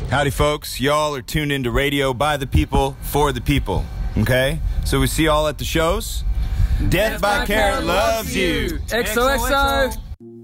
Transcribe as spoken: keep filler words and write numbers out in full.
Howdy, folks. Y'all are tuned into radio by the people, for the people. Okay? So we see y'all at the shows. Death, Death by, by Carrot loves you. X O X O.